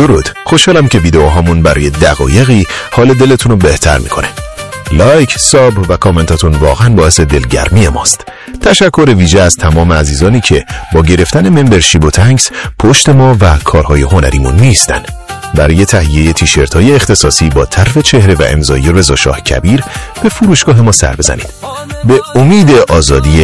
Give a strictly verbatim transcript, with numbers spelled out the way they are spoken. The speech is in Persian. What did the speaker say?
درود، خوشحالم که ویدیوهامون برای دقایقی حال دلتون رو بهتر میکنه. لایک، ساب و کامنتاتون واقعا باعث دلگرمی ماست. تشکر ویژه از تمام عزیزانی که با گرفتن ممبرشیپ و تانکس پشت ما و کارهای هنریمون میستن. برای تهیه تیشرت‌های اختصاصی با طرف چهره و امضای رضا شاه کبیر به فروشگاه ما سر بزنید. به امید آزادی